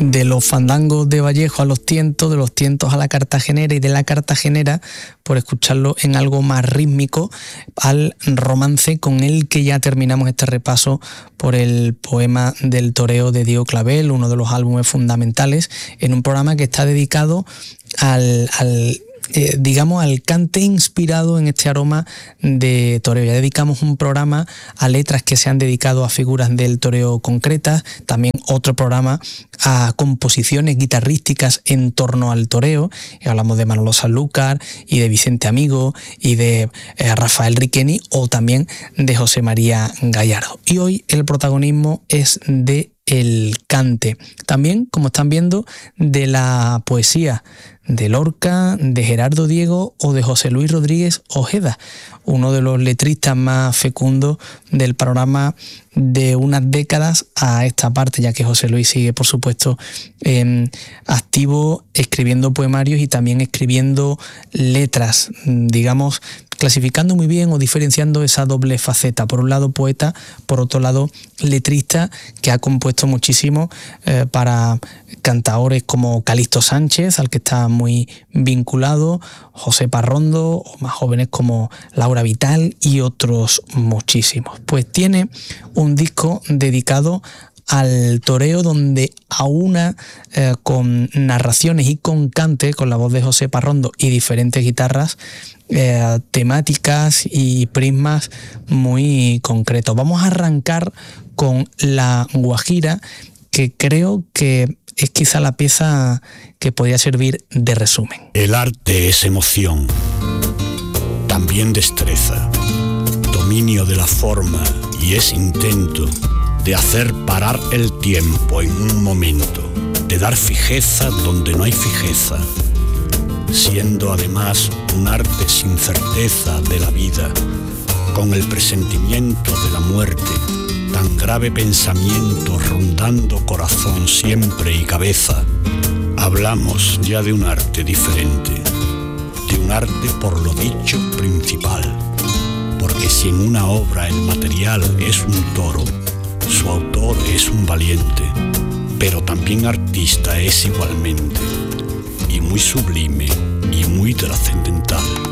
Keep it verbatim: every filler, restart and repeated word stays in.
de los fandangos de Vallejo a los tientos, de los tientos a la cartagenera y de la cartagenera, por escucharlo en algo más rítmico, al romance con el que ya terminamos este repaso por el poema del toreo de Diego Clavel, uno de los álbumes fundamentales, en un programa que está dedicado al... al Eh, digamos al cante inspirado en este aroma de toreo. Ya dedicamos un programa a letras que se han dedicado a figuras del toreo concretas, también otro programa a composiciones guitarrísticas en torno al toreo, y hablamos de Manolo Sanlúcar y de Vicente Amigo y de eh, Rafael Riqueni, o también de José María Gallardo. Y hoy el protagonismo es de el cante, también, como están viendo, de la poesía de Lorca, de Gerardo Diego o de José Luis Rodríguez Ojeda, uno de los letristas más fecundos del panorama de unas décadas a esta parte, ya que José Luis sigue, por supuesto, eh, activo, escribiendo poemarios y también escribiendo letras, digamos, clasificando muy bien o diferenciando esa doble faceta. Por un lado poeta, por otro lado letrista, que ha compuesto muchísimo eh, para cantaores como Calixto Sánchez, al que está muy vinculado, José Parrondo, o más jóvenes como Laura Vital y otros muchísimos. Pues tiene un disco dedicado al toreo, donde aúna eh, con narraciones y con cante, con la voz de José Parrondo y diferentes guitarras, eh, temáticas y prismas muy concretos. Vamos a arrancar con La Guajira, que creo que es quizá la pieza que podría servir de resumen. El arte es emoción, también destreza, dominio de la forma, y es intento de hacer parar el tiempo en un momento, de dar fijeza donde no hay fijeza, siendo además un arte sin certeza de la vida, con el presentimiento de la muerte, tan grave pensamiento rondando corazón siempre y cabeza. Hablamos ya de un arte diferente, de un arte por lo dicho principal, porque si en una obra el material es un toro, su autor es un valiente, pero también artista es igualmente, y muy sublime y muy trascendental.